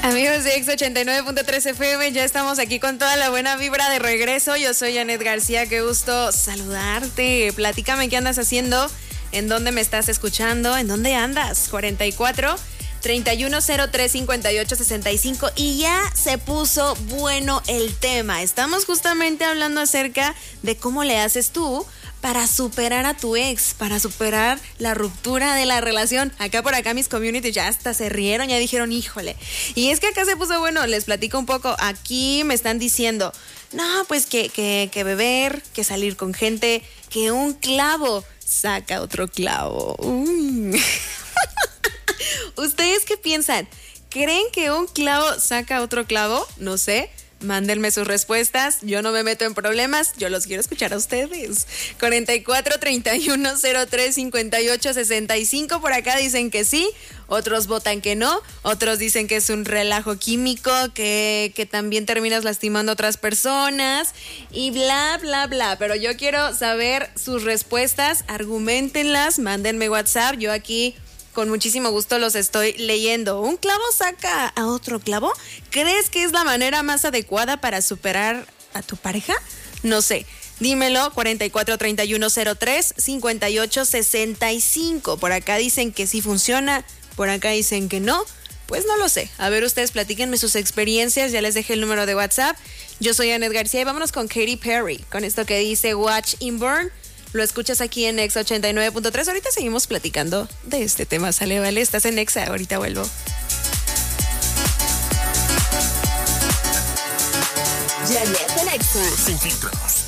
Amigos de X89.3 FM, ya estamos aquí con toda la buena vibra de regreso. Yo soy Janet García, qué gusto saludarte. Platícame qué andas haciendo, en dónde me estás escuchando, en dónde andas. 44-3103-5865 y ya se puso bueno el tema. Estamos justamente hablando acerca de cómo le haces tú para superar a tu ex, para superar la ruptura de la relación. Acá por acá mis community ya hasta se rieron, ya dijeron, híjole. Y es que acá se puso bueno, les platico un poco. Aquí me están diciendo, no, pues que beber, que salir con gente, que un clavo saca otro clavo. ¿Ustedes qué piensan? ¿Creen que un clavo saca otro clavo? No sé. Mándenme sus respuestas, yo no me meto en problemas, yo los quiero escuchar a ustedes. 44-3103-5865, por acá dicen que sí, otros votan que no, otros dicen que es un relajo químico, que también terminas lastimando a otras personas y bla, bla, bla. Pero yo quiero saber sus respuestas, arguméntenlas, mándenme WhatsApp, yo aquí con muchísimo gusto los estoy leyendo. ¿Un clavo saca a otro clavo? ¿Crees que es la manera más adecuada para superar a tu pareja? No sé. Dímelo, 44-3103-5865. Por acá dicen que sí funciona, por acá dicen que no. Pues no lo sé. A ver, ustedes platíquenme sus experiencias. Ya les dejé el número de WhatsApp. Yo soy Janet García y vámonos con Katy Perry, con esto que dice Watch and Burn. Lo escuchas aquí en Exa 89.3. Ahorita seguimos platicando de este tema. Sale, vale. Estás en Exa. Ahorita vuelvo. Janet en Exa. Sin filtros.